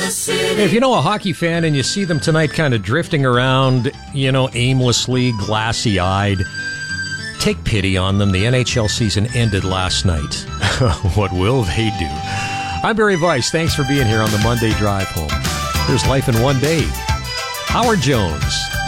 If you know a hockey fan and you see them tonight kind of drifting around, aimlessly, glassy-eyed, take pity on them. The NHL season ended last night. What will they do? I'm Barry Weiss. Thanks for being here on the Monday Drive Home. There's life in one day. Howard Jones.